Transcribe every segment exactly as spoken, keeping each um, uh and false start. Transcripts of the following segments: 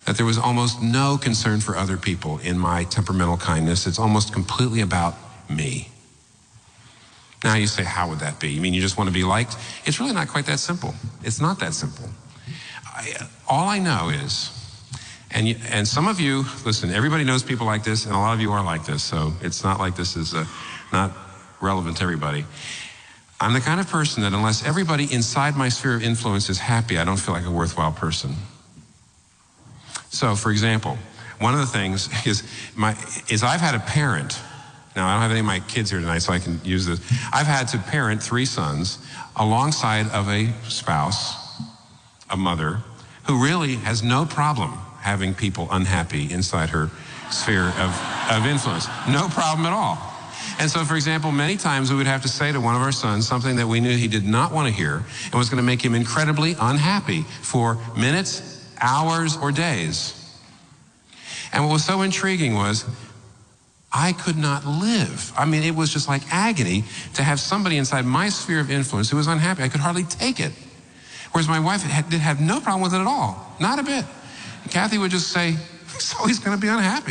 that there was almost no concern for other people in my temperamental kindness. It's almost completely about me. Now you say, how would that be? You mean you just want to be liked? It's really not quite that simple. It's not that simple. I, all I know is, and you, and some of you, listen, everybody knows people like this, and a lot of you are like this, so it's not like this is uh, not relevant to everybody. I'm the kind of person that unless everybody inside my sphere of influence is happy, I don't feel like a worthwhile person. So, for example, one of the things is, my, is I've had a parent. Now, I don't have any of my kids here tonight, so I can use this. I've had to parent three sons alongside of a spouse, a mother, who really has no problem having people unhappy inside her sphere of, of influence. No problem at all. And so, for example, many times we would have to say to one of our sons something that we knew he did not want to hear and was going to make him incredibly unhappy for minutes, hours, or days. And what was so intriguing was I could not live. I mean, it was just like agony to have somebody inside my sphere of influence who was unhappy. I could hardly take it. Whereas my wife had, did have no problem with it at all, not a bit. Kathy would just say, so he's going to be unhappy.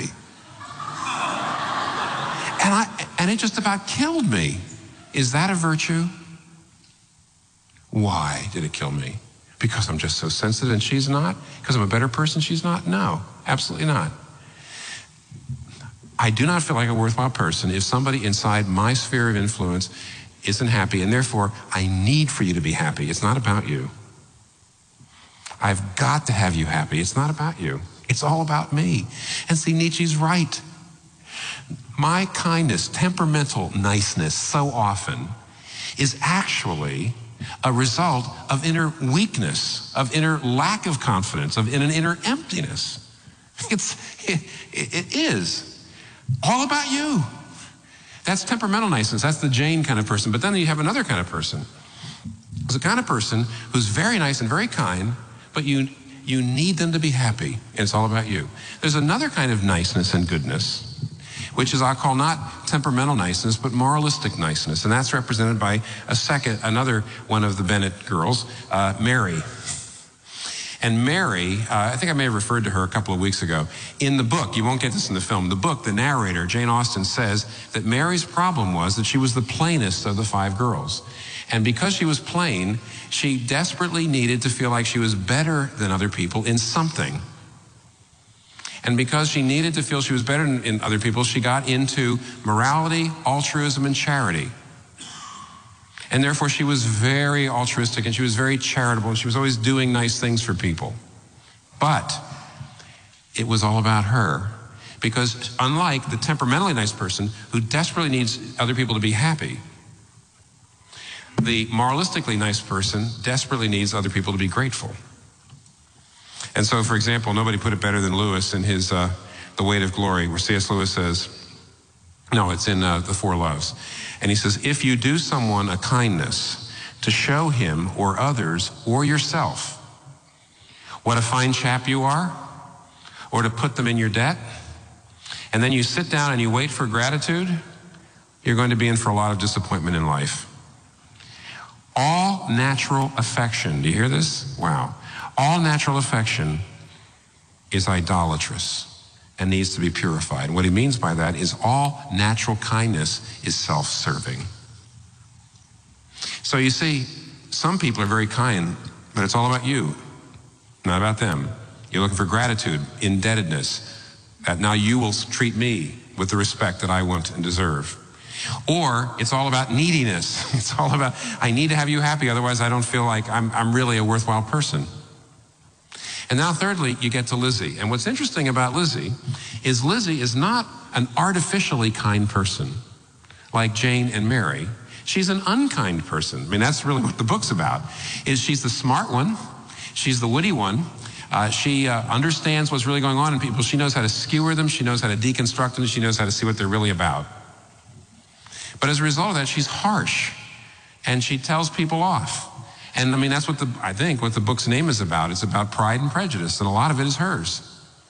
And I, and it just about killed me. Is that a virtue? Why did it kill me? Because I'm just so sensitive and she's not? Because I'm a better person, she's not? No, absolutely not. I do not feel like a worthwhile person if somebody inside my sphere of influence isn't happy, and therefore I need for you to be happy. It's not about you. I've got to have you happy. It's not about you. It's all about me. And see, Nietzsche's right. My kindness, temperamental niceness, so often is actually a result of inner weakness, of inner lack of confidence, of in an inner emptiness. It's, it, it is all about you. That's temperamental niceness. That's the Jane kind of person. But then you have another kind of person. It's a kind of person who's very nice and very kind, but you, you need them to be happy, and it's all about you. There's another kind of niceness and goodness, which is, I'll call not temperamental niceness, but moralistic niceness. And that's represented by a second, another one of the Bennett girls, uh, Mary. And Mary, uh, I think I may have referred to her a couple of weeks ago. In the book, you won't get this in the film, the book, the narrator, Jane Austen, says that Mary's problem was that she was the plainest of the five girls. And because she was plain, she desperately needed to feel like she was better than other people in something. And because she needed to feel she was better than in other people, she got into morality, altruism, and charity. And therefore, she was very altruistic, and she was very charitable, and she was always doing nice things for people. But it was all about her, because unlike the temperamentally nice person who desperately needs other people to be happy, the moralistically nice person desperately needs other people to be grateful. And so, for example, nobody put it better than Lewis in his uh, The Weight of Glory, where C S Lewis says, no, it's in uh, The Four Loves. And he says, if you do someone a kindness to show him or others or yourself what a fine chap you are, or to put them in your debt, and then you sit down and you wait for gratitude, you're going to be in for a lot of disappointment in life. All natural affection, do you hear this? Wow. All natural affection is idolatrous and needs to be purified. And what he means by that is all natural kindness is self-serving. So you see, some people are very kind, but it's all about you, not about them. You're looking for gratitude, indebtedness, that now you will treat me with the respect that I want and deserve. Or it's all about neediness. It's all about, I need to have you happy, otherwise I don't feel like I'm, I'm really a worthwhile person. And now thirdly, you get to Lizzie. And what's interesting about Lizzie is Lizzie is not an artificially kind person like Jane and Mary. She's an unkind person. I mean, that's really what the book's about, is she's the smart one. She's the witty one. Uh, she uh, understands what's really going on in people. She knows how to skewer them. She knows how to deconstruct them. She knows how to see what they're really about. But as a result of that, she's harsh, and she tells people off. And I mean, that's what the, I think, what the book's name is about. It's about Pride and Prejudice, and a lot of it is hers.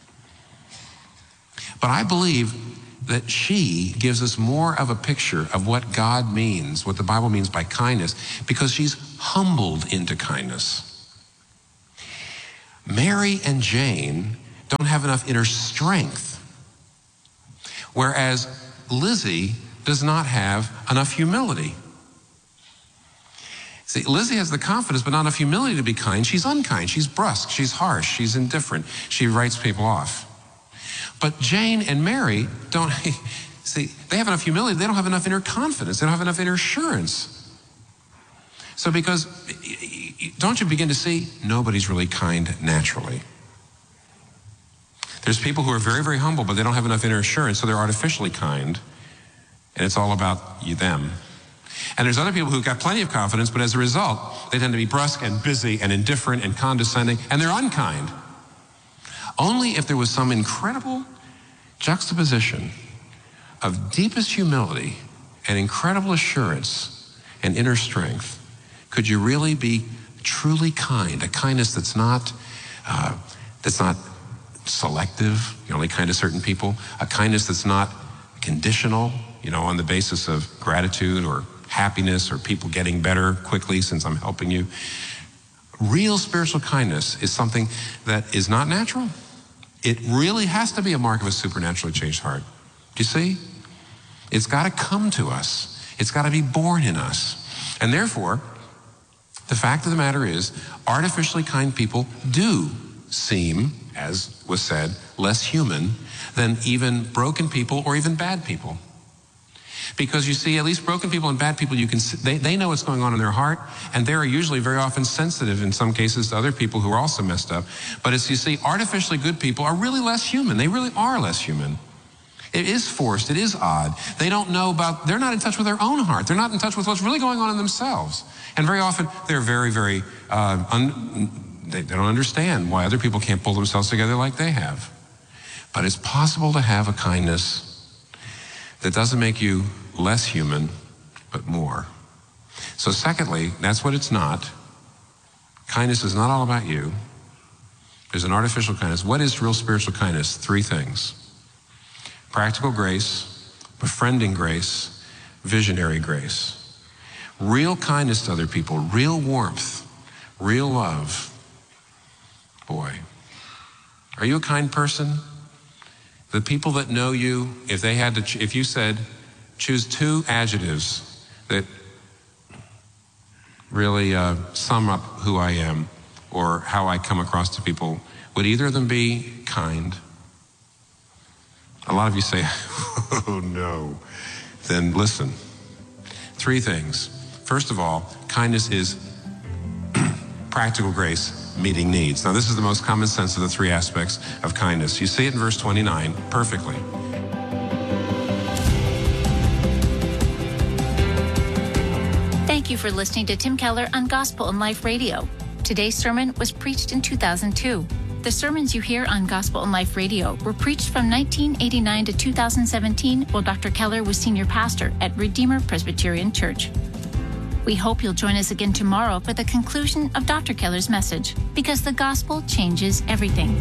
But I believe that she gives us more of a picture of what God means, what the Bible means by kindness, because she's humbled into kindness. Mary and Jane don't don't have enough inner strength. Whereas Lizzie does not have enough humility. See, Lizzie has the confidence, but not enough humility to be kind. She's unkind. She's brusque. She's harsh. She's indifferent. She writes people off. But Jane and Mary don't, see, they have enough humility. They don't have enough inner confidence. They don't have enough inner assurance. So because, don't you begin to see, nobody's really kind naturally. There's people who are very, very humble, but they don't have enough inner assurance, so they're artificially kind. And it's all about you, them. And there's other people who've got plenty of confidence, but as a result, they tend to be brusque and busy and indifferent and condescending, and they're unkind. Only if there was some incredible juxtaposition of deepest humility and incredible assurance and inner strength could you really be truly kind, a kindness that's not, uh, that's not selective, you only kind to certain people, a kindness that's not conditional, you know, on the basis of gratitude or happiness or people getting better quickly since I'm helping you. Real spiritual kindness is something that is not natural. It really has to be a mark of a supernaturally changed heart. Do you see? It's got to come to us. It's got to be born in us. And therefore, the fact of the matter is, artificially kind people do seem, as was said, less human than even broken people or even bad people. Because you see, at least broken people and bad people, you can they, they know what's going on in their heart, and they're usually very often sensitive in some cases to other people who are also messed up. But as you see, artificially good people are really less human. They really are less human. It is forced. It is odd. They don't know about, they're not in touch with their own heart. They're not in touch with what's really going on in themselves. And very often, they're very, very, uh, un, they, they don't understand why other people can't pull themselves together like they have. But it's possible to have a kindness that doesn't make you less human, but more. So secondly, that's what it's not. Kindness is not all about you. There's an artificial kindness. What is real spiritual kindness? Three things. Practical grace, befriending grace, visionary grace. Real kindness to other people, real warmth, real love. Boy, are you a kind person? The people that know you, if they had to, if you said, choose two adjectives that really uh, sum up who I am or how I come across to people, would either of them be kind? A lot of you say, oh no. Then listen, three things. First of all, kindness is practical grace, meeting needs. Now this is the most common sense of the three aspects of kindness. You see it in verse twenty-nine perfectly. Thank you for listening to Tim Keller on Gospel and Life Radio. Today's sermon was preached in two thousand two. The sermons you hear on Gospel and Life Radio were preached from nineteen eighty-nine to two thousand seventeen while Doctor Keller was senior pastor at Redeemer Presbyterian Church. We hope you'll join us again tomorrow for the conclusion of Doctor Keller's message, because the gospel changes everything.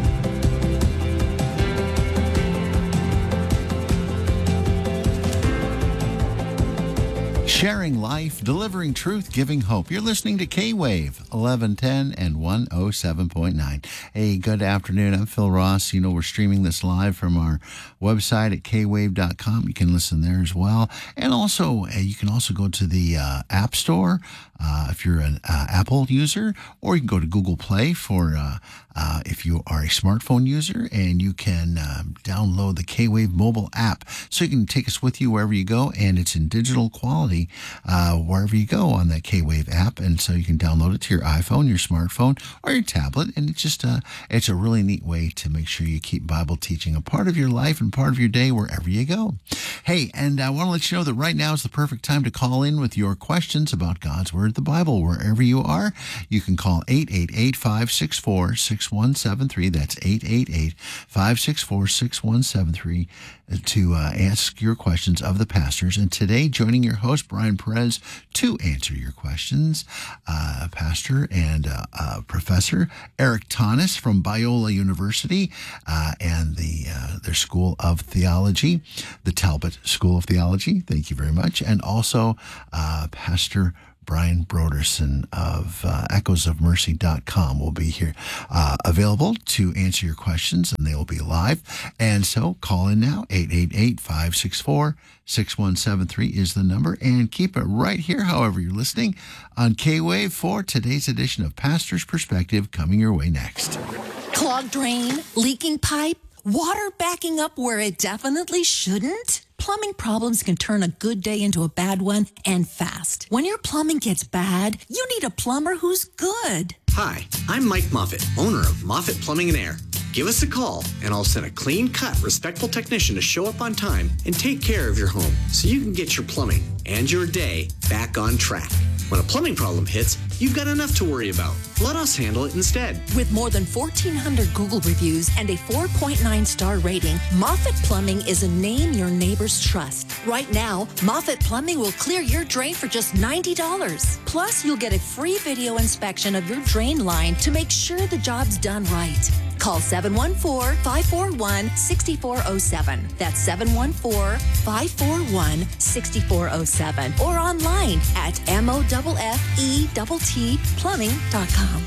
Sharing life, delivering truth, giving hope. You're listening to K-Wave, eleven ten and one oh seven point nine. Hey, good afternoon. I'm Phil Ross. You know, we're streaming this live from our website at k wave dot com. You can listen there as well. And also, uh, you can also go to the uh, App Store uh, if you're an uh, Apple user, or you can go to Google Play for uh, uh, if you are a smartphone user, and you can uh, download the K-Wave mobile app so you can take us with you wherever you go, and it's in digital quality uh, wherever you go on that K-Wave app, and so you can download it to your iPhone, your smartphone, or your tablet, and it's just a, it's a really neat way to make sure you keep Bible teaching a part of your life and part of your day wherever you go. Hey, and I want to let you know that right now is the perfect time to call in with your questions about God's Word, the Bible, wherever you are. You can call eight eight eight, five six four, six one seven three. That's eight eight eight, five six four, six one seven three to uh, ask your questions of the pastors. And today, joining your host, Brian Perez, to answer your questions, uh, Pastor and uh, uh, Professor Eric Tanis from Biola University uh, and the uh, their School of Theology, the Talbot School of Theology. Thank you very much. And also uh, Pastor Brian Broderson of uh, echoes of mercy dot com will be here uh, available to answer your questions, and they will be live. And so call in now. eight eight eight, five six four, six one seven three is the number. And keep it right here, however you're listening, on K-Wave for today's edition of Pastor's Perspective, coming your way next. Clogged drain, leaking pipe, water backing up where it definitely shouldn't? Plumbing problems can turn a good day into a bad one, and fast. When your plumbing gets bad, you need a plumber who's good. Hi, I'm Mike Moffitt, owner of Moffitt Plumbing and Air. Give us a call, and I'll send a clean-cut, respectful technician to show up on time and take care of your home so you can get your plumbing and your day back on track. When a plumbing problem hits, you've got enough to worry about. Let us handle it instead. With more than fourteen hundred Google reviews and a four point nine star rating, Moffitt Plumbing is a name your neighbors trust. Right now, Moffitt Plumbing will clear your drain for just ninety dollars. Plus, you'll get a free video inspection of your drain line to make sure the job's done right. Call seven one four, five four one, six four zero seven. That's seven one four, five four one, six four zero seven. Or online at M O F F E T T plumbing dot com.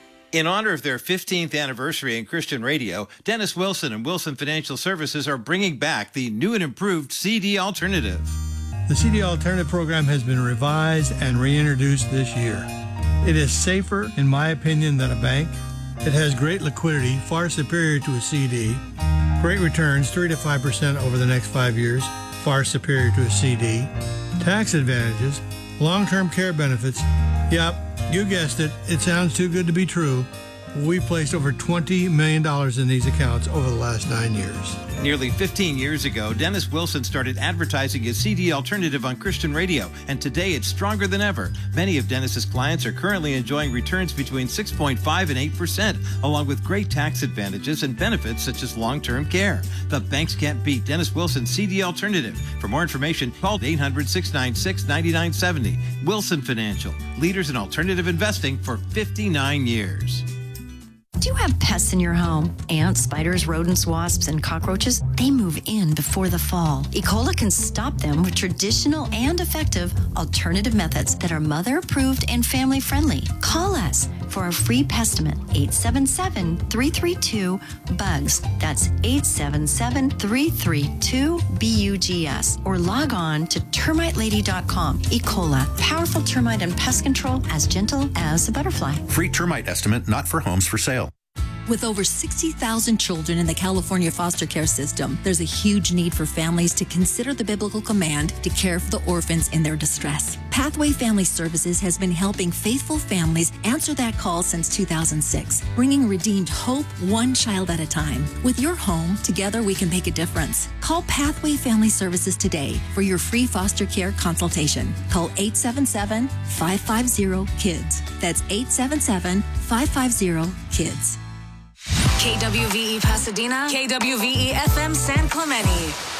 In honor of their fifteenth anniversary in Christian radio, Dennis Wilson and Wilson Financial Services are bringing back the new and improved C D Alternative. The C D Alternative program has been revised and reintroduced this year. It is safer, in my opinion, than a bank. It has great liquidity, far superior to a C D. Great returns, three to five percent over the next five years, far superior to a C D. Tax advantages, long-term care benefits. Yep, you guessed it. It sounds too good to be true. We placed over twenty million dollars in these accounts over the last nine years. Nearly fifteen years ago, Dennis Wilson started advertising his C D Alternative on Christian radio, and today it's stronger than ever. Many of Dennis's clients are currently enjoying returns between six point five and eight percent, along with great tax advantages and benefits such as long-term care. The banks can't beat Dennis Wilson's C D Alternative. For more information, call eight hundred, six nine six, nine nine seven zero. Wilson Financial, leaders in alternative investing for fifty-nine years. Do you have pests in your home? Ants, spiders, rodents, wasps, and cockroaches? They move in before the fall. Ecola can stop them with traditional and effective alternative methods that are mother-approved and family-friendly. Call us for a free pestimate, eight seven seven, three three two, B U G S. That's eight seven seven, three three two, B U G S. Or log on to termite lady dot com. Ecola, powerful termite and pest control as gentle as a butterfly. Free termite estimate not for homes for sale. With over sixty thousand children in the California foster care system, there's a huge need for families to consider the biblical command to care for the orphans in their distress. Pathway Family Services has been helping faithful families answer that call since two thousand six, bringing redeemed hope one child at a time. With your home, together we can make a difference. Call Pathway Family Services today for your free foster care consultation. Call eight seven seven, five five zero, KIDS. That's eight seven seven, five five zero, KIDS. K W V E Pasadena, K W V E F M San Clemente.